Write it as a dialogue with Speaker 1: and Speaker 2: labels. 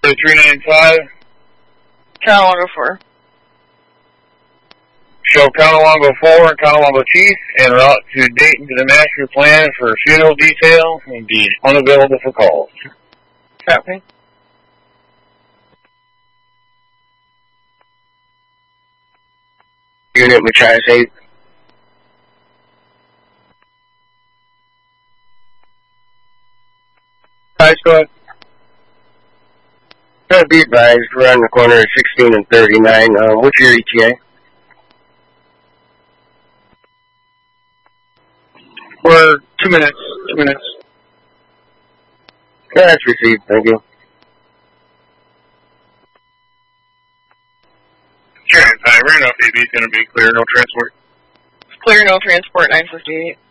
Speaker 1: to 395.
Speaker 2: Conowongo 4.
Speaker 1: Show Conowongo 4 and Conowongo Chief en route to Dayton to the master plan for funeral detail and be unavailable for calls.
Speaker 2: Copy.
Speaker 3: Unit Machias 8. Hi, Scott. Be advised, we're on the corner of 16 and 39. What's your ETA?
Speaker 4: We're 2 minutes. 2 minutes.
Speaker 3: Yeah, that's received. Thank you.
Speaker 1: Sure, ran off AB is going to be clear, no transport.
Speaker 2: Clear, no transport, 958.